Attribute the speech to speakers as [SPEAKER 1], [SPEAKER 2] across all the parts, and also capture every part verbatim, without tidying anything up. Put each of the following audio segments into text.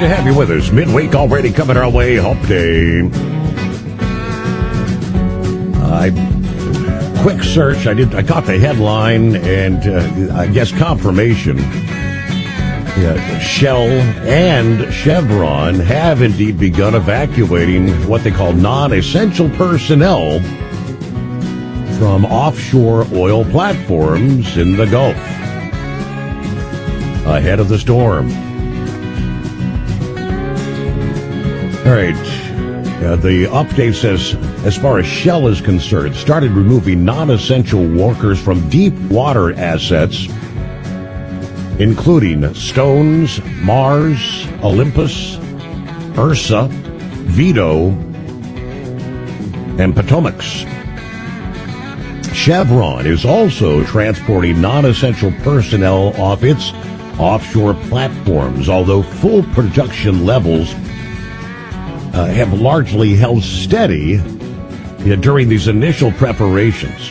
[SPEAKER 1] to have you with us. Midweek already coming our way. Hump Day. I quick search. I did. I caught the headline, and uh, I guess confirmation. Yeah, Shell and Chevron have indeed begun evacuating what they call non-essential personnel from offshore oil platforms in the Gulf ahead of the storm. All right. Uh, the update says, as far as Shell is concerned, started removing non-essential workers from deep water assets, including Stones, Mars, Olympus, Ursa, Vito, and Potomac's. Chevron is also transporting non-essential personnel off its offshore platforms, although full production levels uh, have largely held steady uh, during these initial preparations.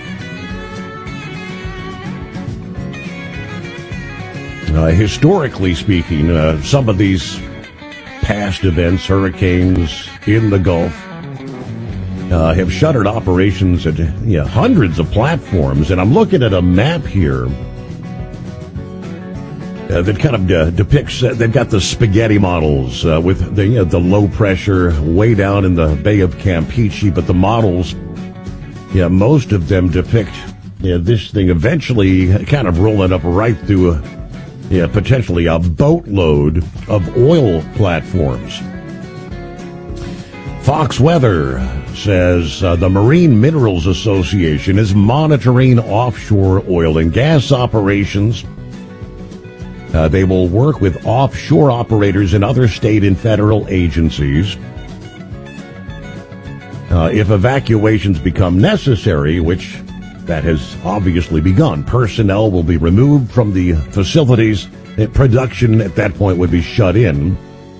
[SPEAKER 1] Uh, historically speaking, uh, some of these past events, hurricanes in the Gulf, uh, have shuttered operations at you know, hundreds of platforms. And I'm looking at a map here uh, that kind of uh, depicts, uh, they've got the spaghetti models uh, with the, you know, the low pressure way down in the Bay of Campeche, but the models, yeah, most of them depict you know, this thing eventually kind of rolling up right through a Yeah, potentially a boatload of oil platforms. Fox Weather says uh, the Marine Minerals Association is monitoring offshore oil and gas operations. Uh, they will work with offshore operators and other state and federal agencies. Uh, if evacuations become necessary, which that has obviously begun. Personnel will be removed from the facilities. Production at that point would be shut in.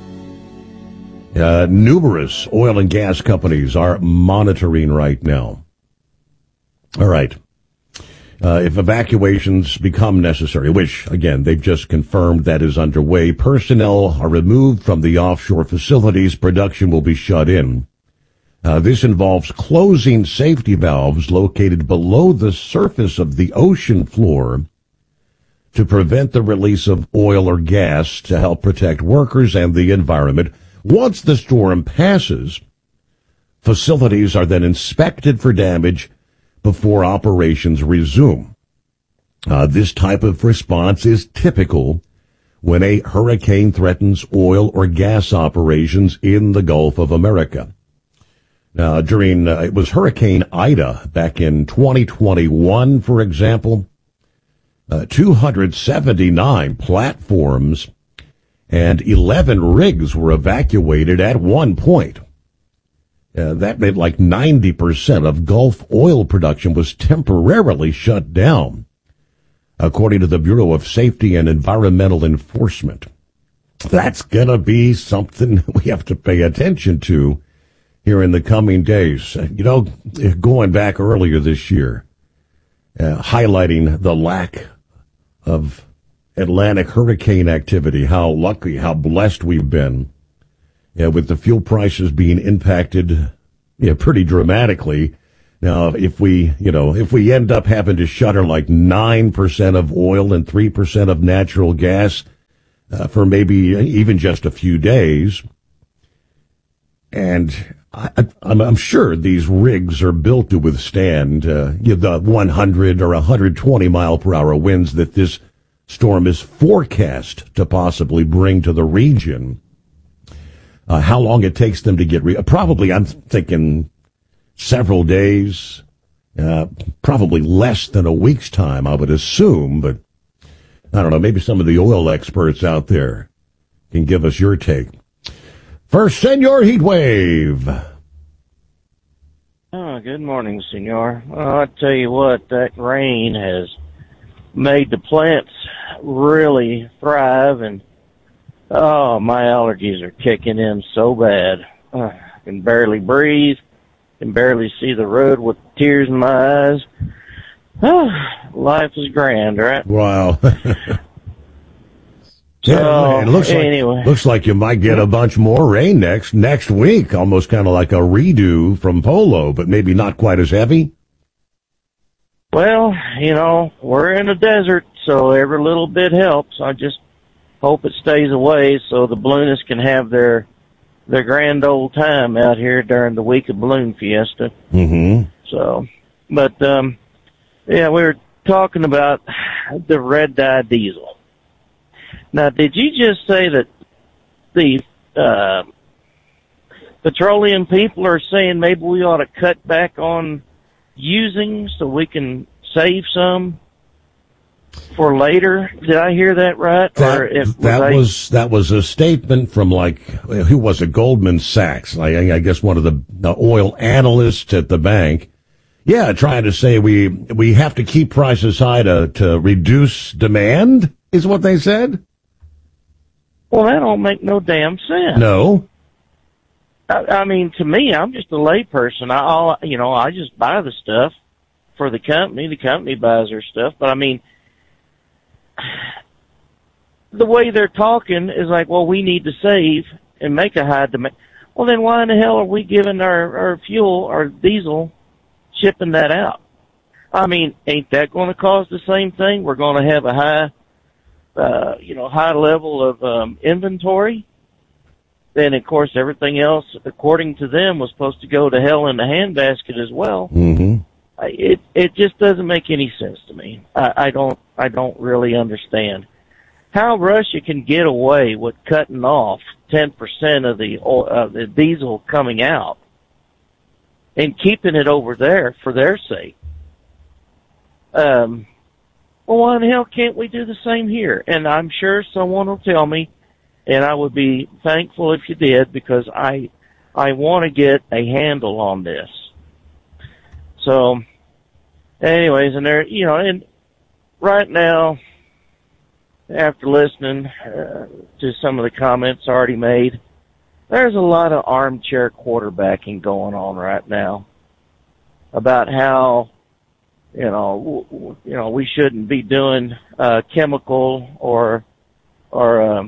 [SPEAKER 1] Uh, numerous oil and gas companies are monitoring right now. All right. Uh, if evacuations become necessary, which, again, they've just confirmed that is underway, personnel are removed from the offshore facilities. Production will be shut in. Uh, this involves closing safety valves located below the surface of the ocean floor to prevent the release of oil or gas to help protect workers and the environment. Once the storm passes, facilities are then inspected for damage before operations resume. Uh, this type of response is typical when a hurricane threatens oil or gas operations in the Gulf of America. Now, during, uh, it was Hurricane Ida back in twenty twenty-one, for example, uh, two hundred seventy-nine platforms and eleven rigs were evacuated at one point. Uh, that meant like ninety percent of Gulf oil production was temporarily shut down, according to the Bureau of Safety and Environmental Enforcement. That's going to be something we have to pay attention to here in the coming days. You know, going back earlier this year, uh, highlighting the lack of Atlantic hurricane activity, how lucky, how blessed we've been, yeah, with the fuel prices being impacted yeah, pretty dramatically. Now, if we, you know, if we end up having to shutter like nine percent of oil and three percent of natural gas uh, for maybe even just a few days, and I, I'm, I'm sure these rigs are built to withstand uh, you know, the one hundred or one hundred twenty mile per hour winds that this storm is forecast to possibly bring to the region. Uh, how long it takes them to get re- probably, I'm thinking several days, uh, probably less than a week's time, I would assume. But I don't know. Maybe some of the oil experts out there can give us your take. First, Senor Heatwave.
[SPEAKER 2] Oh, good morning, Senor. Well, I tell you what, that rain has made the plants really thrive, and oh, my allergies are kicking in so bad. Uh, I can barely breathe, can barely see the road with tears in my eyes. Oh, life is grand, right?
[SPEAKER 1] Wow. Yeah,
[SPEAKER 2] So,
[SPEAKER 1] it looks like
[SPEAKER 2] anyway.
[SPEAKER 1] looks like you might get a bunch more rain next next week, almost kind of like a redo from Polo, but maybe not quite as heavy.
[SPEAKER 2] Well, you know, we're in a desert, so every little bit helps. I just hope it stays away so the balloonists can have their their grand old time out here during the week of Balloon Fiesta.
[SPEAKER 1] Mm-hmm.
[SPEAKER 2] So, but um, yeah, we were talking about the red dye diesel. Now, did you just say that the uh, petroleum people are saying maybe we ought to cut back on using so we can save some for later? Did I hear that right?
[SPEAKER 1] That,
[SPEAKER 2] or if,
[SPEAKER 1] that
[SPEAKER 2] they...
[SPEAKER 1] was that was a statement from, like, who was it? Goldman Sachs, I, I guess one of the, the oil analysts at the bank. Yeah, trying to say we we have to keep prices high to to reduce demand is what they said.
[SPEAKER 2] Well, that don't make no damn sense.
[SPEAKER 1] No.
[SPEAKER 2] I, I mean, to me, I'm just a layperson. I, all you know, I just buy the stuff for the company. The company buys their stuff. But I mean, the way they're talking is like, well, we need to save and make a high demand. Well, then why in the hell are we giving our, our fuel, our diesel, shipping that out? I mean, ain't that going to cause the same thing? We're going to have a high, uh, you know, high level of um, inventory. Then, of course, everything else, according to them, was supposed to go to hell in the handbasket as well.
[SPEAKER 1] Mm-hmm.
[SPEAKER 2] It it just doesn't make any sense to me. I, I don't I don't really understand how Russia can get away with cutting off ten percent of the oil, uh, the diesel coming out and keeping it over there for their sake. Um, well, why in the hell can't we do the same here? And I'm sure someone will tell me, and I would be thankful if you did, because I I want to get a handle on this. So, anyways, and there, you know, and right now, after listening uh, to some of the comments already made, there's a lot of armchair quarterbacking going on right now about how, you know, w- you know, we shouldn't be doing uh, chemical or or um,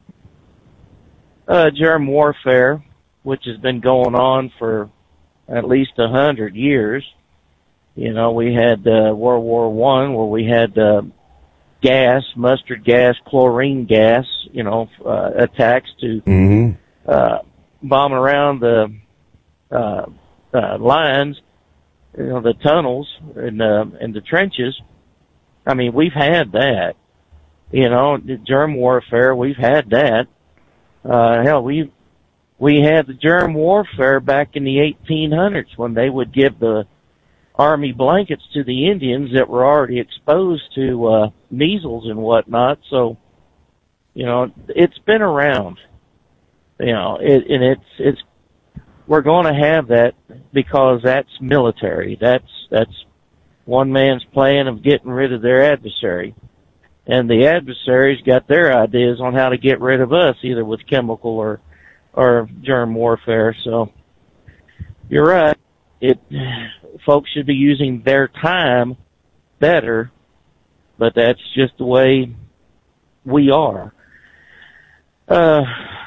[SPEAKER 2] uh, germ warfare, which has been going on for at least a hundred years. You know, we had uh, World War One, where we had uh, gas, mustard gas, chlorine gas, you know, uh, attacks to
[SPEAKER 1] Mm-hmm.
[SPEAKER 2] uh, bomb around the uh, uh, lines, you know, the tunnels and uh, and the trenches. I mean, we've had that. You know, the germ warfare, we've had that. Uh, hell, we we had the germ warfare back in the eighteen hundreds when they would give the army blankets to the Indians that were already exposed to uh, measles and whatnot. So, you know, it's been around. You know, it, and it's it's we're going to have that because that's military. That's that's one man's plan of getting rid of their adversary, and the adversary's got their ideas on how to get rid of us, either with chemical or or germ warfare. So, you're right. It folks should be using their time better, but that's just the way we are. Uh,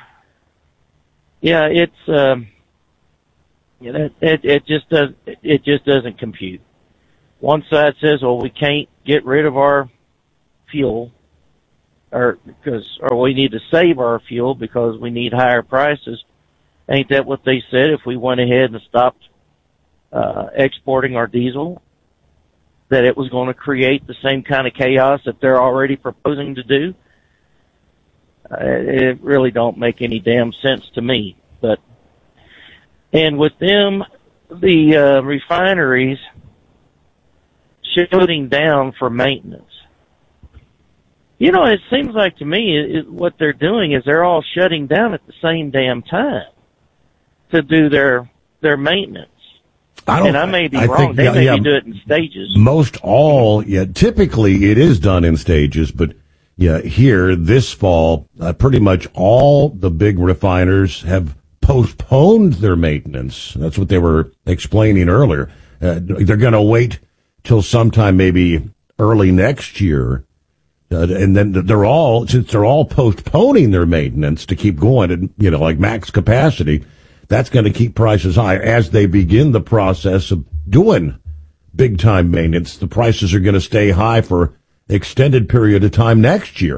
[SPEAKER 2] yeah, it's um, you know, it it just does it just doesn't compute. One side says, "Well, we can't get rid of our fuel, or because or we need to save our fuel because we need higher prices." Ain't that what they said? If we went ahead and stopped Uh, exporting our diesel, that it was going to create the same kind of chaos that they're already proposing to do? Uh, it really don't make any damn sense to me. But and with them, the uh, refineries shutting down for maintenance. You know, it seems like to me it, it, what they're doing is they're all shutting down at the same damn time to do their their maintenance.
[SPEAKER 1] I don't,
[SPEAKER 2] and I may be
[SPEAKER 1] I
[SPEAKER 2] wrong.
[SPEAKER 1] think,
[SPEAKER 2] they
[SPEAKER 1] yeah,
[SPEAKER 2] maybe
[SPEAKER 1] yeah,
[SPEAKER 2] do it in stages.
[SPEAKER 1] Most all, yeah, typically it is done in stages, but yeah, here this fall, uh, pretty much all the big refiners have postponed their maintenance. That's what they were explaining earlier. Uh, they're going to wait till sometime maybe early next year Uh, and then they're all, since they're all postponing their maintenance to keep going at, you know, like max capacity, that's going to keep prices high. As they begin the process of doing big time maintenance, the prices are going to stay high for an extended period of time next year.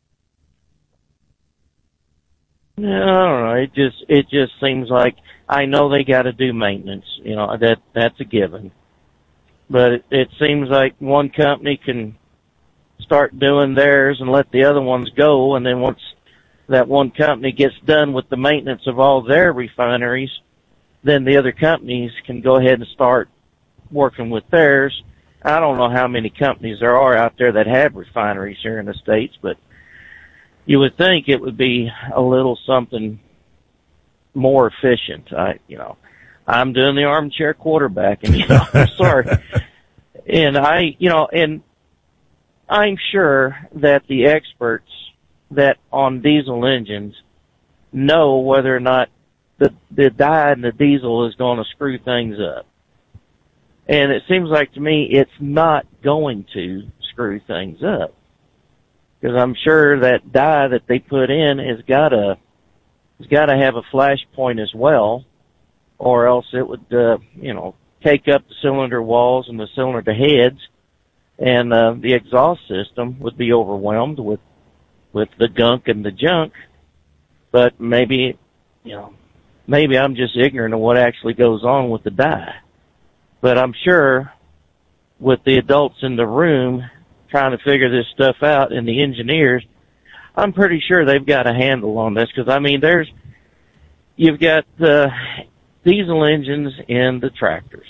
[SPEAKER 2] No, I don't know. It just, it just seems like, I know they got to do maintenance. You know, that, that's a given. But it, it seems like one company can start doing theirs and let the other ones go, and then once that one company gets done with the maintenance of all their refineries, then the other companies can go ahead and start working with theirs. I don't know how many companies there are out there that have refineries here in the States, but you would think it would be a little something more efficient. I, you know, I'm doing the armchair quarterback, and, you know, I'm sorry. And I, you know, and I'm sure that the experts that on diesel engines know whether or not the, the dye in the diesel is going to screw things up. And it seems like to me it's not going to screw things up. Because I'm sure that dye that they put in has got to, has got to have a flash point as well, or else it would, uh, you know, take up the cylinder walls and the cylinder heads, and uh, the exhaust system would be overwhelmed with with the gunk and the junk. But maybe, you know, maybe I'm just ignorant of what actually goes on with the dye. But I'm sure with the adults in the room trying to figure this stuff out, and the engineers, I'm pretty sure they've got a handle on this. Because, I mean, there's, you've got the diesel engines in the tractors,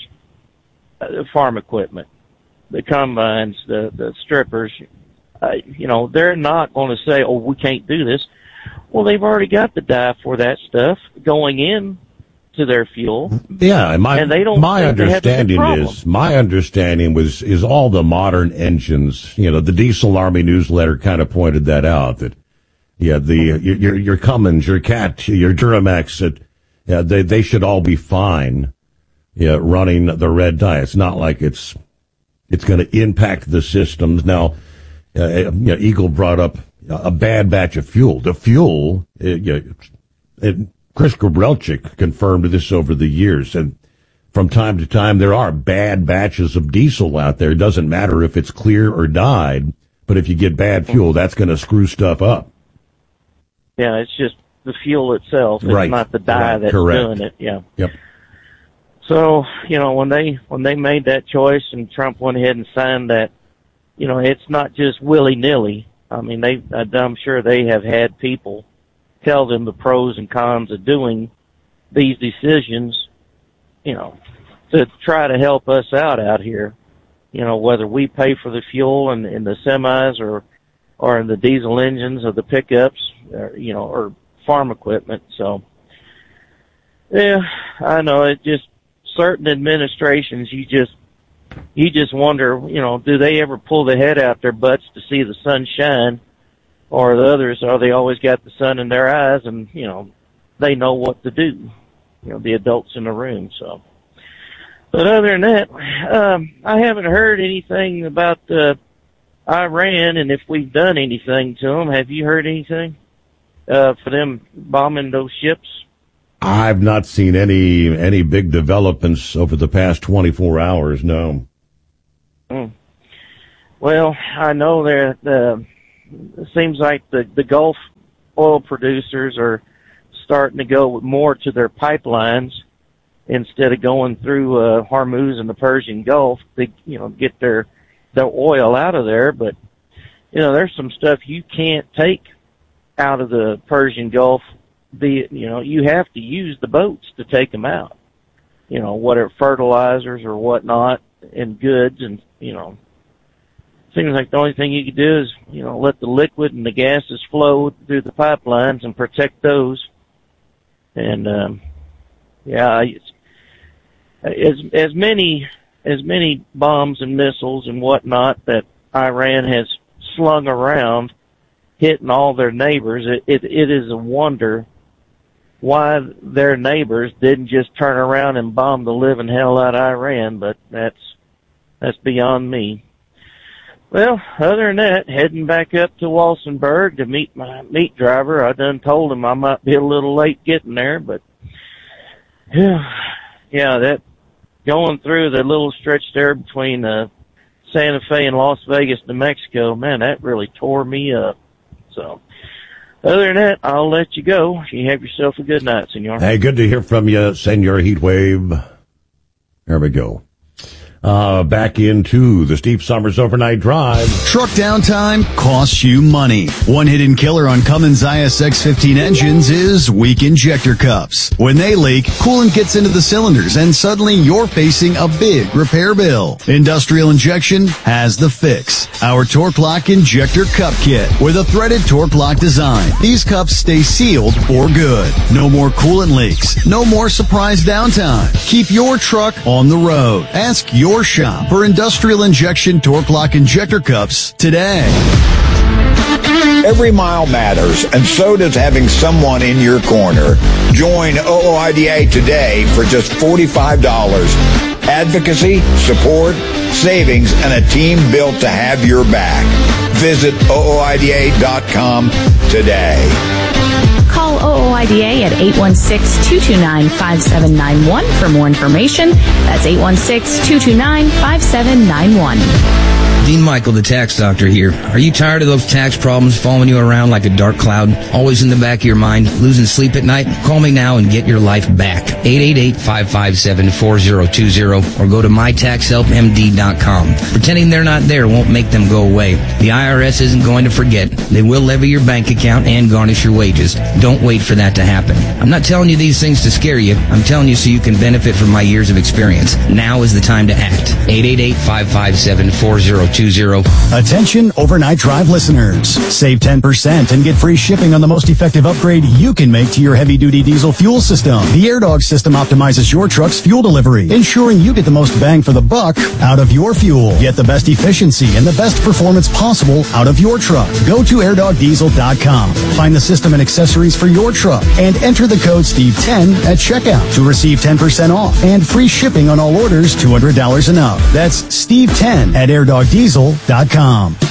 [SPEAKER 2] uh, farm equipment, the combines, the, the strippers. Uh, you know, they're not going to say, oh, we can't do this. Well, they've already got the dye for that stuff going in to their fuel.
[SPEAKER 1] Yeah, my
[SPEAKER 2] and they don't
[SPEAKER 1] my understanding is my understanding was is all the modern engines. You know, the Diesel Army newsletter kind of pointed that out. That yeah, the your your Cummins, your Cat, your Duramax, that yeah, they they should all be fine. Yeah, running the red dye. It's not like it's it's going to impact the systems. Now, uh, you know, Eagle brought up a bad batch of fuel. The fuel, it, it, it, Chris Gabrelchik confirmed this over the years, and from time to time there are bad batches of diesel out there. It doesn't matter if it's clear or dyed, but if you get bad fuel, that's going to screw stuff up.
[SPEAKER 2] Yeah, it's just the fuel itself. It's
[SPEAKER 1] right.
[SPEAKER 2] not the dye
[SPEAKER 1] right.
[SPEAKER 2] that's
[SPEAKER 1] Correct.
[SPEAKER 2] doing it. Yeah.
[SPEAKER 1] Yep.
[SPEAKER 2] So, you know, when they when they made that choice and Trump went ahead and signed that, you know, it's not just willy-nilly. I mean, they I'm sure they have had people tell them the pros and cons of doing these decisions, you know, to try to help us out out here. You know, whether we pay for the fuel in, in the semis or or in the diesel engines of the pickups, or, you know, or farm equipment. So, yeah, I know it just certain administrations, you just you just wonder, you know, do they ever pull the head out their butts to see the sun shine? Or the others, are they always got the sun in their eyes and, you know, they know what to do, you know, the adults in the room. So, but other than that, um, I haven't heard anything about uh, Iran and if we've done anything to them. Have you heard anything uh, for them bombing those ships?
[SPEAKER 1] I've not seen any any big developments over the past twenty-four hours, no.
[SPEAKER 2] Mm. Well, I know that uh, it seems like the, the Gulf oil producers are starting to go more to their pipelines instead of going through uh, Hormuz and the Persian Gulf to, you know, get their their oil out of there. But, you know, there's some stuff you can't take out of the Persian Gulf. The you know, you have to use the boats to take them out. You know, whatever fertilizers or whatnot and goods, and, you know, seems like the only thing you could do is, you know, let the liquid and the gases flow through the pipelines and protect those. And, um, yeah, it's, as, as many, as many bombs and missiles and whatnot that Iran has slung around, hitting all their neighbors, it, it, it is a wonder why their neighbors didn't just turn around and bomb the living hell out of Iran, but that's, that's beyond me. Well, other than that, heading back up to Walsenburg to meet my meat driver. I done told him I might be a little late getting there, but yeah, yeah, that going through the little stretch there between uh, Santa Fe and Las Vegas, New Mexico, man, that really tore me up. So, other than that, I'll let you go. You have yourself a good night, Senor.
[SPEAKER 1] Hey, good to hear from you, Senor Heatwave. There we go. Uh, back into the Steve Summers Overnight Drive.
[SPEAKER 3] Truck downtime costs you money. One hidden killer on Cummins I S X fifteen engines is weak injector cups. When they leak, coolant gets into the cylinders and suddenly you're facing a big repair bill. Industrial Injection has the fix. Our Torque Lock Injector Cup Kit with a threaded Torque Lock design. These cups stay sealed for good. No more coolant leaks. No more surprise downtime. Keep your truck on the road. Ask your shop for Industrial Injection Torque Lock Injector Cups today.
[SPEAKER 4] Every mile matters, and so does having someone in your corner. Join O O I D A today for just forty-five dollars. Advocacy, support, savings, and a team built to have your back. Visit O O I D A dot com today.
[SPEAKER 5] Call O O I D A at eight one six, two two nine, five seven nine one for more information. That's eight one six, two two nine, five seven nine one.
[SPEAKER 6] Dean Michael, the tax doctor here. Are you tired of those tax problems following you around like a dark cloud, always in the back of your mind, losing sleep at night? Call me now and get your life back. eight eight eight, five five seven, four zero two zero or go to my tax help M D dot com. Pretending they're not there won't make them go away. The I R S isn't going to forget. They will levy your bank account and garnish your wages. Don't wait for that to happen. I'm not telling you these things to scare you. I'm telling you so you can benefit from my years of experience. Now is the time to act. eight eight eight, five five seven, four zero two zero.
[SPEAKER 3] Attention Overnight Drive listeners. Save ten percent and get free shipping on the most effective upgrade you can make to your heavy-duty diesel fuel system. The AirDog system optimizes your truck's fuel delivery, ensuring you get the most bang for the buck out of your fuel. Get the best efficiency and the best performance possible out of your truck. Go to air dog diesel dot com. Find the system and accessories for your truck and enter the code Steve ten at checkout to receive ten percent off and free shipping on all orders two hundred dollars and up. That's Steve ten at air dog diesel dot com.